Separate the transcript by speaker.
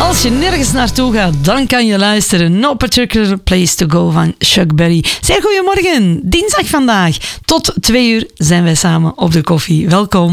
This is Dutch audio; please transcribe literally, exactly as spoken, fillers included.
Speaker 1: Als je nergens naartoe gaat, dan kan je luisteren. No Particular Place to Go van Chuck Berry. Zeg goedemorgen, dinsdag vandaag. Tot twee uur zijn wij samen op de koffie. Welkom.